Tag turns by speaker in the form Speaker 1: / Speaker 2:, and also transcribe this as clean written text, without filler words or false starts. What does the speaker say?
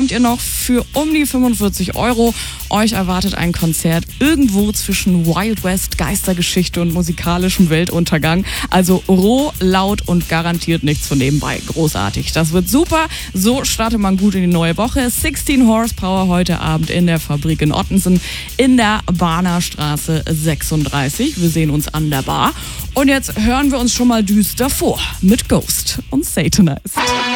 Speaker 1: bekommt ihr noch für um die 45 €. Euch erwartet ein Konzert irgendwo zwischen Wild West, Geistergeschichte und musikalischem Weltuntergang. Also roh, laut und garantiert nichts von nebenbei. Großartig. Das wird super. So startet man gut in die neue Woche. 16 Horsepower heute Abend in der Fabrik in Ottensen in der Bahnerstraße 36. Wir sehen uns an der Bar. Und jetzt hören wir uns schon mal düster vor mit Ghost und Satanized.